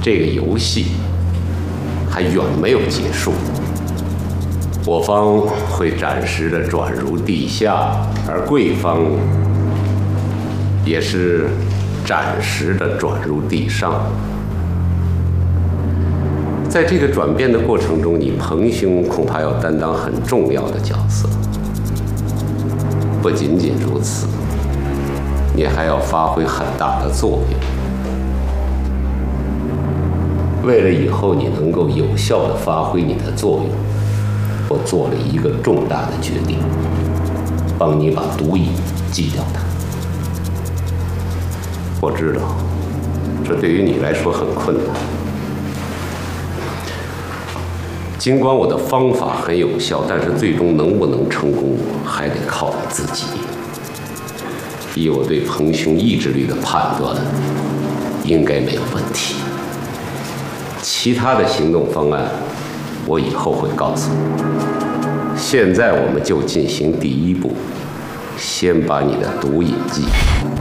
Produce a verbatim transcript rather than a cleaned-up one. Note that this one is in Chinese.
这个游戏还远没有结束。我方会暂时的转入地下，而贵方也是暂时的转入地上。在这个转变的过程中，你彭兄恐怕要担当很重要的角色。不仅仅如此，你还要发挥很大的作用。为了以后你能够有效地发挥你的作用，我做了一个重大的决定，帮你把毒瘾戒掉它。我知道，这对于你来说很困难。尽管我的方法很有效，但是最终能不能成功，还得靠你自己。以我对彭兄意志力的判断，应该没有问题。其他的行动方案，我以后会告诉你。现在我们就进行第一步，先把你的毒瘾戒。